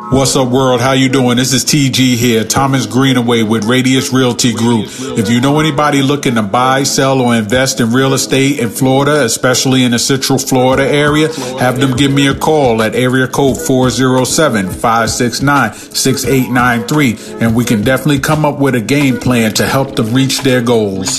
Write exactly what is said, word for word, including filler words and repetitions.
What's up, world? How you doing? This is T G here, Thomas Greenaway with Radius Realty Group. If you know anybody looking to buy, sell, or invest in real estate in Florida, especially in the Central Florida area, have them give me a call at area code four oh seven, five six nine, six eight nine three, and we can definitely come up with a game plan to help them reach their goals.